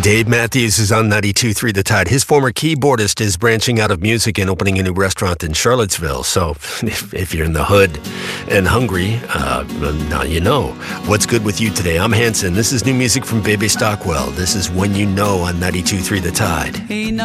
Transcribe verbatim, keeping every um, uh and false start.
Dave Matthews is on ninety-two point three The Tide. His former keyboardist is branching out of music and opening a new restaurant in Charlottesville. So if, if you're in the hood and hungry, uh, now you know. What's good with you today? I'm Hanson. This is new music from Baby Stockwell. This is When You Know on ninety-two point three The Tide.